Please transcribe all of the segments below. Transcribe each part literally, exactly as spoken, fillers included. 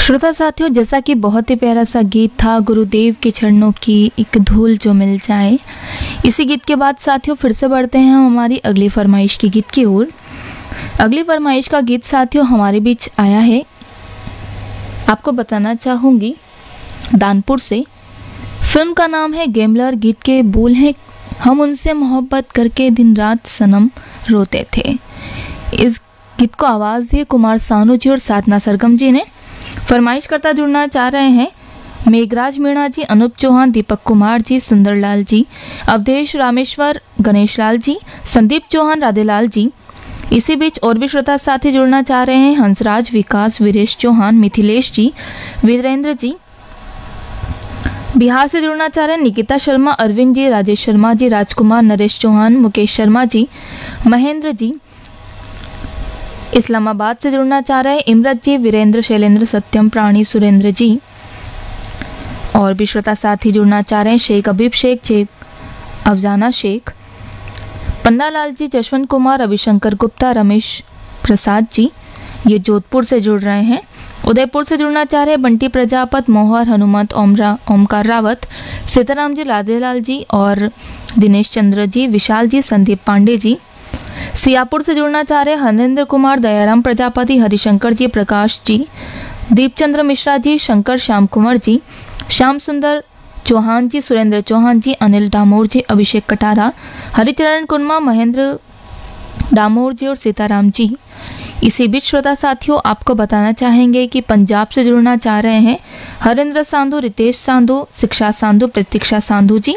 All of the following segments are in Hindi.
श्रोता साथियों, जैसा कि बहुत ही प्यारा सा गीत था गुरुदेव के चरणों की एक धूल जो मिल जाए, इसी गीत के बाद साथियों फिर से बढ़ते हैं हम हमारी अगली फरमाइश की गीत की ओर। अगली फरमाइश का गीत साथियों हमारे बीच आया है, आपको बताना चाहूँगी दानपुर से। फिल्म का नाम है गैम्बलर, गीत के बोल हैं हम उनसे मोहब्बत करके दिन रात सनम रोते थे। इस गीत को आवाज़ दी कुमार सानू जी और साधना सरगम जी ने। फरमाइश करता जुड़ना चाह रहे हैं मेघराज मीणा जी, अनूप चौहान, दीपक कुमार जी, सुंदरलाल जी, अवधेश रामेश्वर, गणेश लाल जी, संदीप चौहान, राधेलाल जी। इसी बीच और भी श्रोता साथी जुड़ना चाह रहे हैं हंसराज, विकास, वीरेश चौहान, मिथिलेश जी, वीरेंद्र जी। बिहार से जुड़ना चाह रहे हैं निकिता शर्मा, अरविंद जी, राजेश शर्मा जी, राजकुमार, नरेश चौहान, मुकेश शर्मा जी, महेंद्र जी। इस्लामाबाद से जुड़ना चाह रहे हैं इमरत जी, वीरेंद्र, शैलेंद्र, सत्यम, प्राणी, सुरेंद्र जी। और भी श्रोता साथी जुड़ना चाह रहे हैं शेख अबीब शेख, शेख अफजाना शेख, पन्नालाल जी, जशवंत कुमार, रविशंकर गुप्ता, रमेश प्रसाद जी, ये जोधपुर से जुड़ रहे हैं। उदयपुर से जुड़ना चाह रहे हैं बंटी प्रजापत, मोहर, हनुमत, ओमरा ओमकार रावत, सीताराम जी, राधेलाल जी और दिनेश चंद्र जी, विशाल जी, संदीप पांडे जी। सियापुर से जुड़ना चाह रहे हैं हरेंद्र कुमार, दयाराम प्रजापति, हरिशंकर जी, प्रकाश जी, दीपचंद्र मिश्रा जी, शंकर श्याम कुमार जी, श्याम सुंदर चौहान जी, सुरेंद्र चौहान जी, अनिल डामोर जी, अभिषेक कटारा, हरिचरण कुर्मा, महेंद्र डामोर जी और सीताराम जी। इसी बीच श्रोता साथियों आपको बताना चाहेंगे कि पंजाब से जुड़ना चाह रहे हैं हरेंद्र सांधु, रितेश सांधु, शिक्षा सांधु, प्रतीक्षा सांधु जी।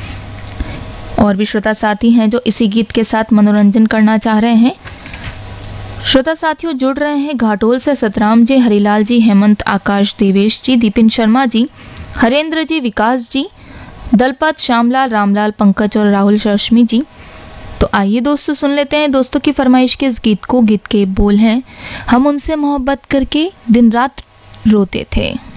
और भी श्रोता साथी हैं जो इसी गीत के साथ मनोरंजन करना चाह रहे हैं। श्रोता साथियों जुड़ रहे हैं घाटोल से सतराम जी, हरिलाल जी, हेमंत, आकाश, देवेश जी, दीपिन शर्मा जी, हरेंद्र जी, विकास जी, दलपत, श्यामलाल, रामलाल, पंकज और राहुल रश्मि जी। तो आइए दोस्तों सुन लेते हैं दोस्तों की फरमाइश के इस गीत को। गीत के बोल हैं हम उनसे मोहब्बत करके दिन रात रोते थे।